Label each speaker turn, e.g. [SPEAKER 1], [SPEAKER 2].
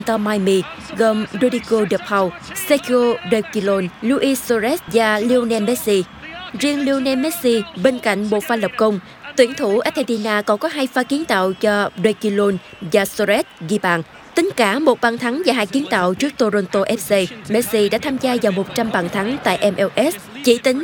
[SPEAKER 1] Miami gồm Rodrigo De Paul, Sergio Reguilón, Luis Suarez và Lionel Messi. Riêng Lionel Messi bên cạnh một pha lập công, tuyển thủ Argentina còn có 2 pha kiến tạo cho Reguilón và Suarez ghi bàn. Tính cả 1 bàn thắng và 2 kiến tạo trước Toronto FC, Messi đã tham gia vào 100 bàn thắng tại MLS. Chỉ tính